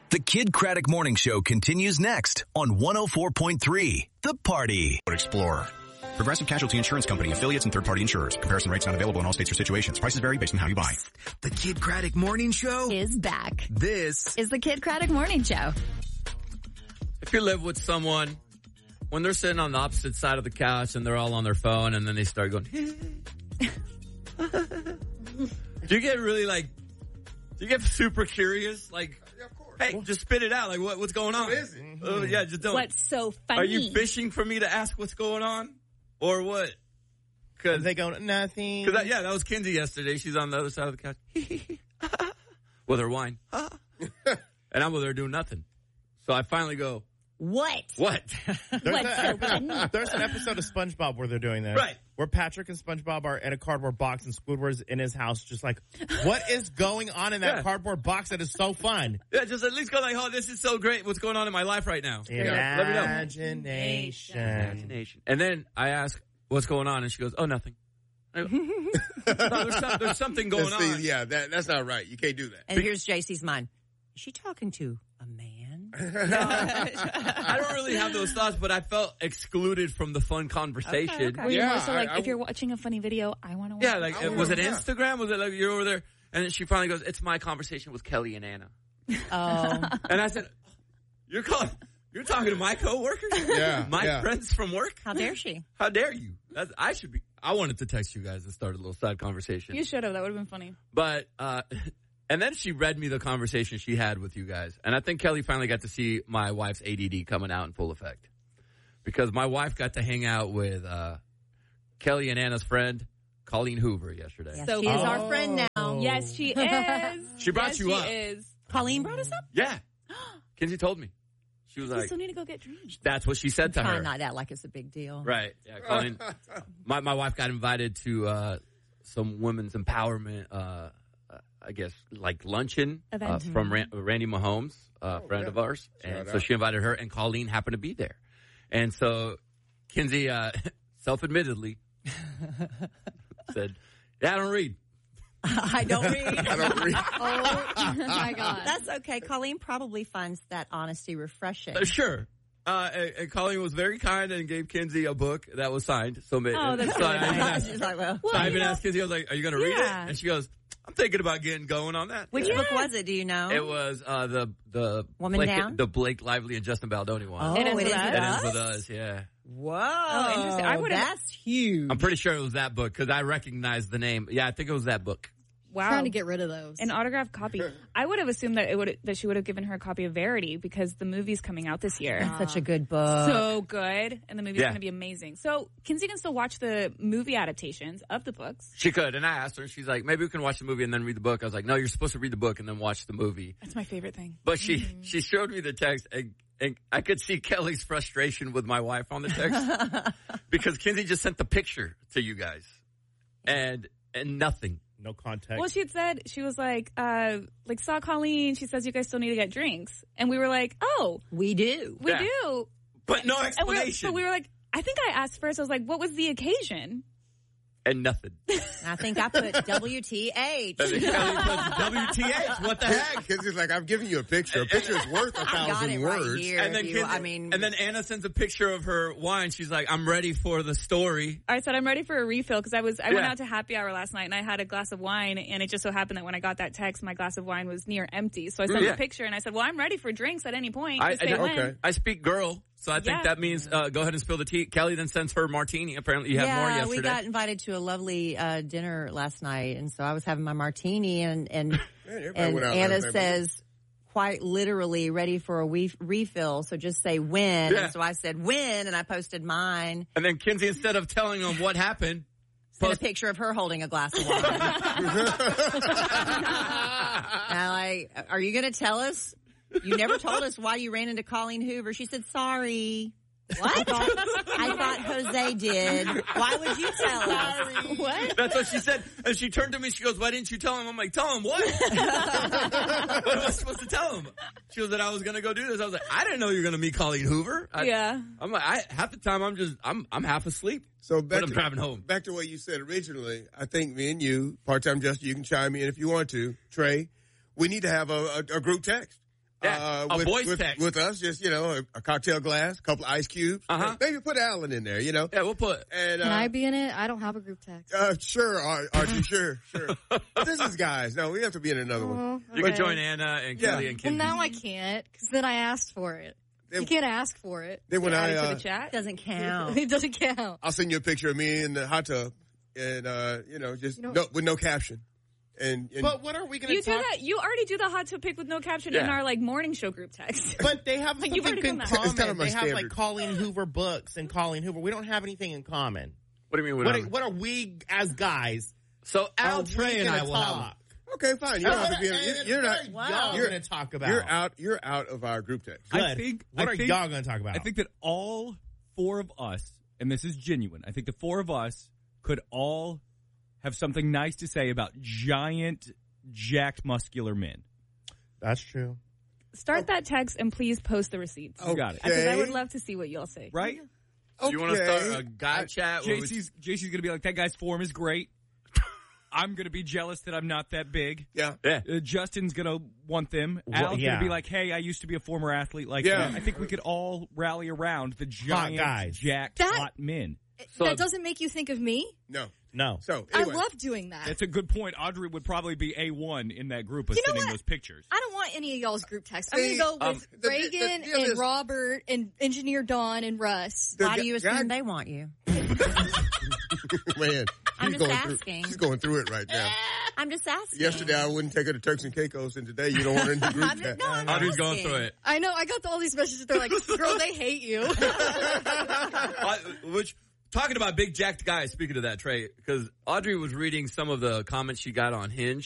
The Kid Craddock Morning Show continues next on 104.3 The Party. Explorer. Progressive Casualty Insurance Company, affiliates, and third-party insurers. Comparison rates not available in all states or situations. Prices vary based on how you buy. The Kid Craddock Morning Show is back. This is the Kid Craddock Morning Show. If you live with someone, when they're sitting on the opposite side of the couch and they're all on their phone and then they start going, do you get really do you get super curious? Like, yeah, of course. hey, just spit it out. Like, what's going on? What is it? Yeah, just don't. What's so funny? Are you fishing for me to ask what's going on? Or what? Cause they go, nothing. Cause that was Kinsey yesterday. She's on the other side of the couch. With her wine. And I'm with her doing nothing. So I finally go, What? What? There's an episode of SpongeBob where they're doing that. Right. Where Patrick and SpongeBob are in a cardboard box and Squidward's in his house just like, what is going on in that cardboard box that is so fun? Yeah, just at least go like, oh, this is so great. What's going on in my life right now? Imagination. And then I ask, what's going on? And she goes, oh, nothing. I go, no, there's something going on. Yeah, that's not right. You can't do that. And here's JC's mind. Is she talking to a man? I don't really have those thoughts, but I felt excluded from the fun conversation. Were you more so like, if you're watching a funny video, I want to watch Yeah, like, was it Instagram? Was it like you're over there? And then she finally goes, it's my conversation with Kelly and Anna. Oh. And I said, you're talking to my coworkers? Yeah. My friends from work? How dare she? How dare you? I wanted to text you guys and start a little side conversation. You should have. That would have been funny. But, and then she read me the conversation she had with you guys. And I think Kelly finally got to see my wife's ADD coming out in full effect. Because my wife got to hang out with Kelly and Anna's friend, Colleen Hoover, yesterday. Yes, so she is our friend now. Yes, she is. She brought you up. She is. Colleen brought us up? Yeah. Kinsey told me. She was You like, still need to go get drinks. that's what she said to her. Not that like it's a big deal. Right. Yeah, Colleen. my wife got invited to some women's empowerment I guess, like luncheon from Randy Mahomes, friend of ours. And so she invited her, and Colleen happened to be there. And so Kinsey, self-admittedly, said, yeah, I don't read. I don't read. I don't read. Oh, my God. That's okay. Colleen probably finds that honesty refreshing. Sure. And Colleen was very kind and gave Kinsey a book that was signed. So, that's She's like, well, I even asked Kinsey, I was like, are you going to read it? And she goes, I'm thinking about getting going on that. Which book was it? Do you know? It was the Woman Down? The Blake Lively and Justin Baldoni one. Oh, it is with It is with us, yeah. Whoa. Oh, interesting. That's huge. I'm pretty sure it was that book because I recognized the name. Yeah, I think it was that book. Wow. Trying to get rid of those. An autographed copy. I would have assumed that she would have given her a copy of Verity because the movie's coming out this year. That's such a good book. So good. And the movie's going to be amazing. So Kinsey can still watch the movie adaptations of the books. She could. And I asked her, she's like, maybe we can watch the movie and then read the book. I was like, no, you're supposed to read the book and then watch the movie. That's my favorite thing. But she showed me the text and I could see Kelly's frustration with my wife on the text because Kinsey just sent the picture to you guys and nothing. No context. Well, she had said, she was like, saw Colleen. She says, you guys still need to get drinks. And we were like, oh. We do. We do. But no explanation. But we were like, I think I asked first. I was like, what was the occasion? And nothing. I think I put WTH. And then Kelly puts WTH. What the heck? Because it's like, I'm giving you a picture. A picture is worth 1,000 words. Right here, and then Anna sends a picture of her wine. She's like, I'm ready for the story. I said, I'm ready for a refill because I went out to happy hour last night and I had a glass of wine, and it just so happened that when I got that text, my glass of wine was near empty. So I sent a picture and I said, well, I'm ready for drinks at any point. I speak girl. So I think that means go ahead and spill the tea. Kelly then sends her martini. Apparently you had more yesterday. We got invited to a lovely dinner last night, and so I was having my martini, and Anna says, quite literally, ready for a refill, so just say when. Yeah. And so I said when, and I posted mine. And then Kinsey, instead of telling them what happened, sent a picture of her holding a glass of wine. Now, are you going to tell us? You never told us why you ran into Colleen Hoover. She said, sorry. What? I thought Jose did. Why would you tell us? What? That's what she said. And she turned to me. She goes, why didn't you tell him? I'm like, tell him what? What am I supposed to tell him? She goes that I was going to go do this. I was like, I didn't know you were going to meet Colleen Hoover. I'm like, half the time I'm half asleep. So but I'm driving home. Back to what you said originally. I think me and you, part-time Justin, you can chime in if you want to. Trey, we need to have a group text. A voice text. With us, just, a cocktail glass, a couple of ice cubes. Maybe put Alan in there, Yeah, we'll put. And, can I be in it? I don't have a group text. Sure, Archie, sure. This is guys. No, we have to be in another one. Okay. You can join Anna and Kelly and Kim. Well, now I can't, because then I asked for it. You can't ask for it. Then when to the chat? Doesn't count. It doesn't count. I'll send you a picture of me in the hot tub, and with no caption. And but what are we going to talk? You do that. You already do the hot tub pic with no caption in our morning show group text. But they have something in common. It's kind of they standard. have Colleen Hoover books and Colleen Hoover. We don't have anything in common. What do you mean? What are we as guys? So Al Trey and I will talk. Okay, fine. You don't have to be. You're not. Y'all going to talk about. You're out of our group text. Good. What are y'all going to talk about? I think that all four of us, and this is genuine, I think the four of us could all have something nice to say about giant, jacked, muscular men. That's true. Start that text and please post the receipts. Okay. Got it. Because I would love to see what y'all say. Right? Okay. You want to start a guy chat? JC's going to be like, that guy's form is great. I'm going to be jealous that I'm not that big. Yeah. Justin's going to want them. Al's going to be like, hey, I used to be a former athlete like that. I think we could all rally around the giant, jacked, hot men. That doesn't make you think of me? No. So anyway. I love doing that. That's a good point. Audrey would probably be A1 in that group of sending those pictures. I don't want any of y'all's group texts. I'm going to go with Reagan and Robert and Engineer Don and Russ. Why do you assume they want you? Man, I'm just asking. She's going through it right now. I'm just asking. Yesterday, I wouldn't take her to Turks and Caicos, and today you don't want her in the group chat. Audrey's going through it. I know. I got all these messages. They're like, girl, they hate you. Talking about big jacked guys, speaking of that, Trey, because Audrey was reading some of the comments she got on Hinge.